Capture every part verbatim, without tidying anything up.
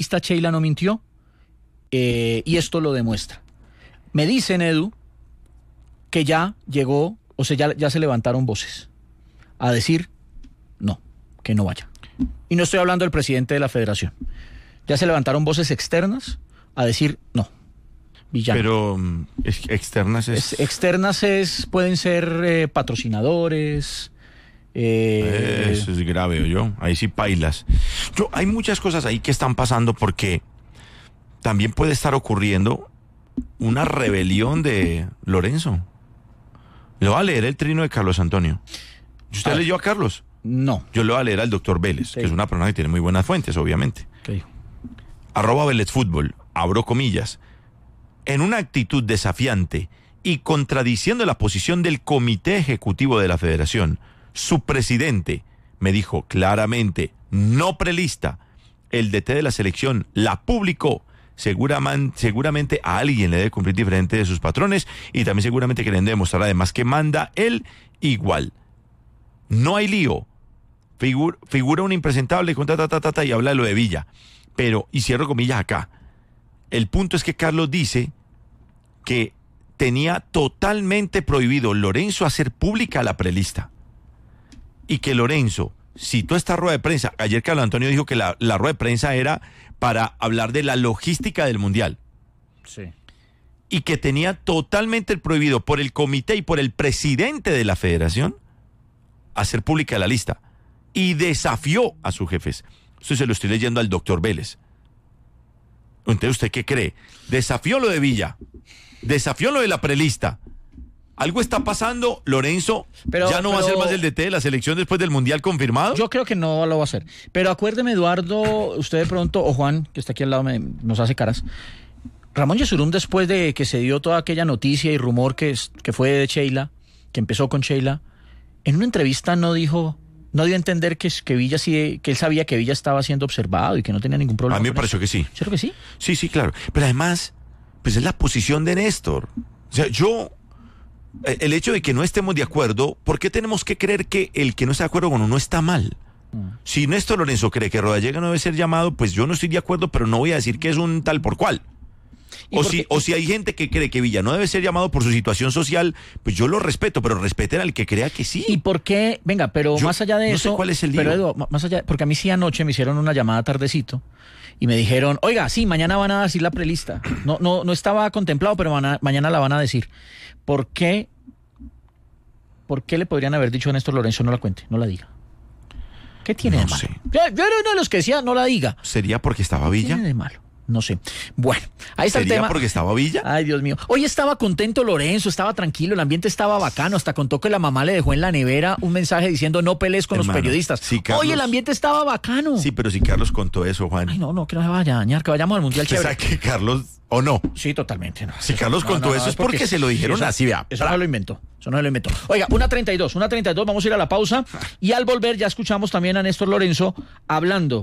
periodista Sheila no mintió, eh, y esto lo demuestra. Me dicen, Edu, que ya llegó, o sea, ya, ya se levantaron voces a decir no, que no vaya. Y no estoy hablando del presidente de la federación. Ya se levantaron voces externas a decir no. Villano. Pero es, externas es... es... Externas es, pueden ser eh, patrocinadores... Eh... Eso es grave, yo. Ahí sí pailas. Yo, hay muchas cosas ahí que están pasando porque también puede estar ocurriendo una rebelión de Lorenzo. Le voy a leer el trino de Carlos Antonio. ¿Usted leyó a Carlos? No. Yo le voy a leer al doctor Vélez, sí, que es una persona que tiene muy buenas fuentes, obviamente. ¿Qué dijo? Arroba Vélez Fútbol, abro comillas. En una actitud desafiante y contradiciendo la posición del comité ejecutivo de la federación, su presidente me dijo claramente, no prelista, el D T de la selección la publicó, seguramente, seguramente a alguien le debe cumplir diferente de sus patrones y también seguramente que le debe demostrar además que manda él igual. No hay lío, Figur, figura un impresentable con ta, ta, ta, ta, ta, y habla de lo de Villa, pero, y cierro comillas acá, el punto es que Carlos dice que tenía totalmente prohibido Lorenzo hacer pública la prelista. Y que Lorenzo citó esta rueda de prensa. Ayer Carlos Antonio dijo que la, la rueda de prensa era para hablar de la logística del Mundial. Sí. Y que tenía totalmente prohibido por el comité y por el presidente de la federación hacer pública la lista. Y desafió a sus jefes. Esto se lo estoy leyendo al doctor Vélez. Entonces, ¿usted qué cree? Desafió lo de Villa. Desafió lo de la prelista. ¿Algo está pasando, Lorenzo? Pero, ¿Ya no pero, va a ser más el D T de la selección después del Mundial confirmado? Yo creo que no lo va a hacer. Pero acuérdeme, Eduardo, usted de pronto, o Juan, que está aquí al lado, me, nos hace caras. Ramón Yesurún, después de que se dio toda aquella noticia y rumor que, que fue de Sheila, que empezó con Sheila, en una entrevista no dijo, no dio a entender que, que Villa sí, que él sabía que Villa estaba siendo observado y que no tenía ningún problema. A mí me pareció eso. que sí. ¿Cierto que sí? Sí, sí, claro. Pero además, pues es la posición de Néstor. O sea, yo... El hecho de que no estemos de acuerdo, ¿por qué tenemos que creer que el que no está de acuerdo con uno está mal? Mm. Si Néstor Lorenzo cree que Rodallega no debe ser llamado, pues yo no estoy de acuerdo, pero no voy a decir que es un tal por cual. O si, o si hay gente que cree que Villa no debe ser llamado por su situación social, pues yo lo respeto, pero respeten al que crea que sí. ¿Y por qué? Venga, pero yo más allá de no eso... No sé cuál es el lío. Pero Edu, más allá, porque a mí sí anoche me hicieron una llamada tardecito y me dijeron, oiga, sí, mañana van a decir la prelista. No, no, no estaba contemplado, pero van a, mañana la van a decir. ¿Por qué? ¿Por qué le podrían haber dicho a Néstor Lorenzo no la cuente, no la diga? ¿Qué tiene no de malo? Sé. Yo, yo era uno de los que decía no la diga. ¿Sería porque estaba Villa? ¿Qué tiene de malo? No sé. Bueno, ahí está el tema. ¿Sería porque estaba Villa? Ay, Dios mío. Hoy estaba contento Lorenzo, estaba tranquilo, el ambiente estaba bacano, hasta contó que la mamá le dejó en la nevera un mensaje diciendo no pelees con Hermano, los periodistas. Si Carlos, Hoy el ambiente estaba bacano. Sí, pero si Carlos contó eso, Juan. Ay, no, no, que no se vaya a dañar, que vayamos al Mundial chévere. O sea, que Carlos, ¿o no? Sí, totalmente. No. Si Carlos no, contó no, no, eso no, es porque, porque se lo dijeron eso, así, vea. Eso no se lo inventó. Eso no se lo inventó. Oiga, una treinta y dos, una treinta y dos, vamos a ir a la pausa. Y al volver ya escuchamos también a Néstor Lorenzo hablando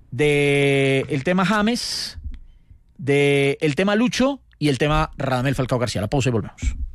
de el tema James, de el tema Lucho y el tema Radamel Falcao García. La pausa y volvemos.